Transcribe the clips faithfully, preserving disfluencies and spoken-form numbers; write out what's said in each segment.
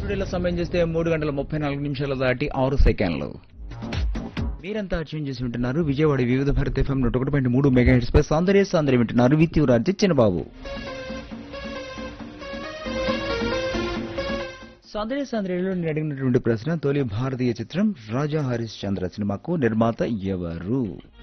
స్టూడియోలో సమయం చేస్తే మూడు గంటల ముప్పై నాలుగు నిమిషాలు దాటి ఆరు సెకండ్లు. మీరంతా ట్యూన్ చేసి వింటున్నారు విజయవాడ వివిధ భారత ఎఫ్ఎం నూట ఒకటి పాయింట్ మూడు మెగా హెడ్స్ పై సౌందర్య సౌందర్యం వింటున్నారు విత్ యువరాజ్ చిన్నబాబు. సౌందర్య సౌందర్యంలో నేను అడిగినటువంటి ప్రశ్న, తొలి భారతీయ చిత్రం రాజా హరీష్ చంద్ర సినిమాకు నిర్మాత ఎవరు?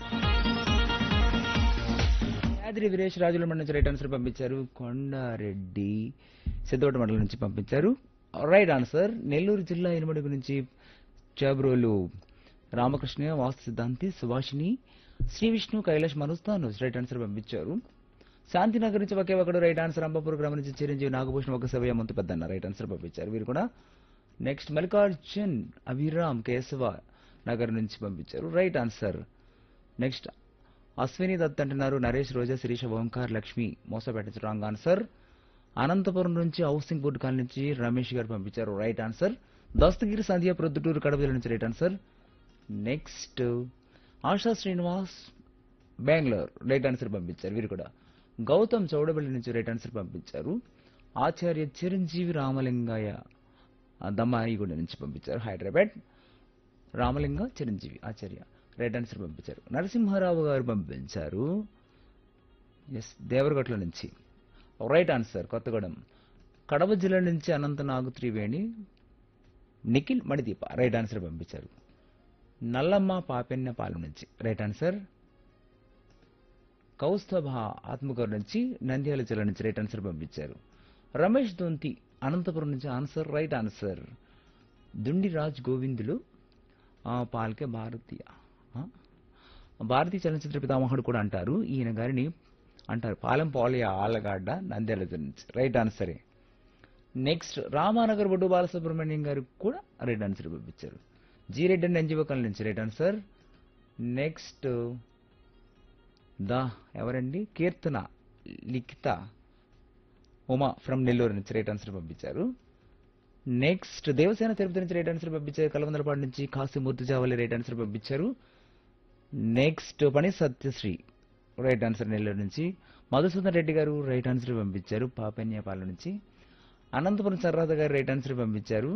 యాద్రి వీరేష్ రాజుల మండలి నుంచి రైట్ ఆన్సర్ పంపించారు. కొండారెడ్డి సిద్ధోట మండలం నుంచి పంపించారు రైట్ ఆన్సర్. నెల్లూరు జిల్లా ఇనుమడుగు నుంచి చాబ్రోలు రామకృష్ణ, వాస్తు సిద్ధాంతి, సుభాషిణి, శ్రీ విష్ణు, కైలాష్ మనుస్తాను రైట్ ఆన్సర్ పంపించారు. శాంతినగర్ నుంచి ఒకే ఒకడు రైట్ ఆన్సర్. అంబాపూర్ గ్రామం నుంచి చిరంజీవి, నాగభూషణ్, ఒక సభయ మంతు పెద్దన్న రైట్ ఆన్సర్ పంపించారు వీరు కూడా. నెక్స్ట్ మల్లికార్జున్ అభిరామ్ కేశవ నగర్ నుంచి పంపించారు right answer. Next Ashwini Dutt అంటున్నారు నరేష్, రోజా, శిరీష, ఓంకార్, లక్ష్మి మోసపేట రాంగ్ ఆన్సర్. అనంతపురం నుంచి హౌసింగ్ బోర్డు కాలనీ నుంచి రమేష్ గారు పంపించారు రైట్ ఆన్సర్. దస్తగిరి సంధ్య ప్రొద్దుటూరు కడప జిల్లా నుంచి right answer. Next ASHA Srinivas Bengaluru right answer పంపించారు వీరు కూడా. గౌతమ్ చౌడబల్లి నుంచి రైట్ ఆన్సర్ పంపించారు. ఆచార్య చిరంజీవి రామలింగయ్య దమ్మాయిగూడ నుంచి పంపించారు హైదరాబాద్. రామలింగ చిరంజీవి ఆచార్య రైట్ ఆన్సర్ పంపించారు. నరసింహారావు గారు పంపించారు ఎస్ దేవరగట్ల నుంచి రైట్ ఆన్సర్. కొత్తగూడెం కడప జిల్లా నుంచి అనంతనాగు త్రివేణి, నిఖిల్, మణిదీప రైట్ ఆన్సర్ పంపించారు. నల్లమ్మ పాపెన్నపాలెం నుంచి రైట్ ఆన్సర్. కౌస్తభ ఆత్మకూరు నుంచి నంద్యాల జిల్లా నుంచి రైట్ ఆన్సర్ పంపించారు. రమేష్ దొంతి అనంతపురం నుంచి ఆన్సర్ రైట్ ఆన్సర్. దుండి రాజ్ గోవిందులు పాల్కే భారతీయ భారతీయ చలనచిత్ర పితామహుడు కూడా అంటారు ఈయన గారిని అంటారు. పాలెం పాలయ ఆలగాడ్డ నంద్యాల జిల్లా నుంచి రైట్ ఆన్సరే. నెక్స్ట్ రామానగర్ బొడ్డు బాలసుబ్రహ్మణ్యం గారు కూడా రైట్ ఆన్సర్ పంపించారు. జీ రెడ్డి అండ్ ఎన్జిఓకల్ నుంచి రైట్ ఆన్సర్. నెక్స్ట్ దా ఎవరండి కీర్తన లిఖిత ఉమా ఫ్రమ్ నెల్లూరు నుంచి రైట్ ఆన్సర్ పంపించారు. నెక్స్ట్ దేవసేన తిరుపతి నుంచి రైట్ ఆన్సర్ పంపించారు. కలవందలపాడు నుంచి కాశీమూర్తి జావలి రైట్ ఆన్సర్ పంపించారు. నెక్స్ట్ పని సత్యశ్రీ రైట్ ఆన్సర్ నెల్లూరు నుంచి. మధుసూదన్ రెడ్డి గారు రైట్ ఆన్సర్ పంపించారు పాపన్యపాలెం నుంచి. అనంతపురం సర్రాధ గారు రైట్ ఆన్సర్ పంపించారు.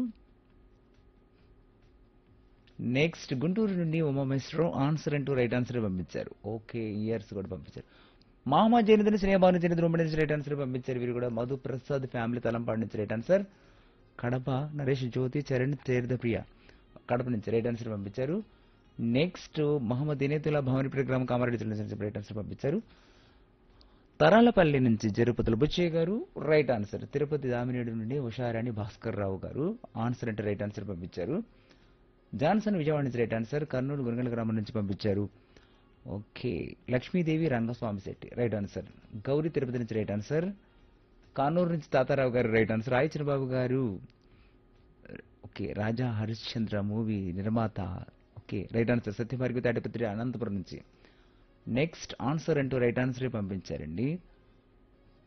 నెక్స్ట్ గుంటూరు నుండి ఉమామేశ్వరం ఆన్సర్ అంటూ రైట్ ఆన్సర్ పంపించారు. ఓకే ఇయర్స్ కూడా పంపించారు. మహమ్మద్ జైనుద్దీన్ స్నేహభాను జైనుద్దీన్ ఉమ్మడి నుంచి రైట్ ఆన్సర్ పంపించారు వీరు కూడా. మధు ప్రసాద్ ఫ్యామిలీ తలంపాడు నుంచి రైట్ ఆన్సర్. కడప నరేష్ జ్యోతి చరణ్ తీర్థప్రియ కడప నుంచి రైట్ ఆన్సర్ పంపించారు. నెక్స్ట్ మహమ్మద్ ఇనేతుల్లా భవనిపేట గ్రామం కామారెడ్డి జిల్లా నుంచి రైట్ ఆన్సర్ పంపించారు. తరాలపల్లి నుంచి జరుపతుల బుచ్చయ్య గారు రైట్ ఆన్సర్. తిరుపతి దామినేడు నుండి ఉషారాణి భాస్కర్ రావు గారు ఆన్సర్ అంటే రైట్ ఆన్సర్ పంపించారు. జాన్సన్ విజయవాడ నుంచి రైట్ ఆన్సర్. కర్నూలు గురగల గ్రామం నుంచి పంపించారు. Okay Lakshmidevi Rangaswamy Shetty right answer. Gauri Tirupati నుంచి రైట్ ఆన్సర్. కానూరు నుంచి తాతారావు గారు రైట్ ఆన్సర్. రాయి చిన్నబాబు గారు ఓకే రాజా హరిశ్చంద్ర మూవీ నిర్మాత okay right answer. Satya Bhargavi Tadipatri Anantapuram నుంచి. నెక్స్ట్ ఆన్సర్ అంటూ రైట్ ఆన్సర్ పంపించారండి.